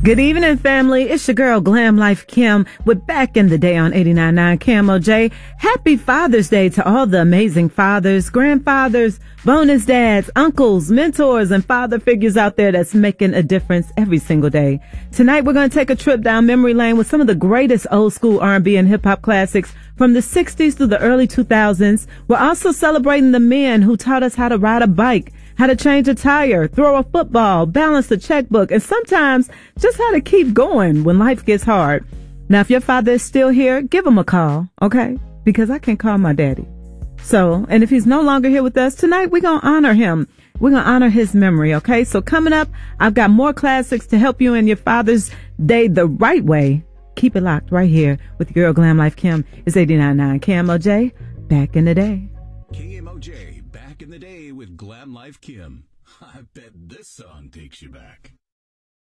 Good evening, family. It's your girl, Glam Life Kim, with Back in the Day on 89.9 KMOJ. Happy Father's Day to all the amazing fathers, grandfathers, bonus dads, uncles, mentors, and father figures out there that's making a difference every single day. Tonight, we're going to take a trip down memory lane with some of the greatest old school R&B and hip hop classics from the 60s through the early 2000s. We're also celebrating the men who taught us how to ride a bike, how to change a tire, throw a football, balance a checkbook, and sometimes just how to keep going when life gets hard. Now, if your father is still here, give him a call, okay? Because I can't call my daddy. So, and if he's no longer here with us tonight, we're going to honor him. We're going to honor his memory, okay? So coming up, I've got more classics to help you in your Father's Day the right way. Keep it locked right here with your girl, Glam Life Kim. It's 89.9 KMOJ, Back in the Day. KMOJ, Back in the Day with Glam Life Kim. I bet this song takes you back.